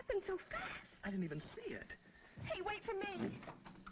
happened so fast? I didn't even see it. Hey, wait for me.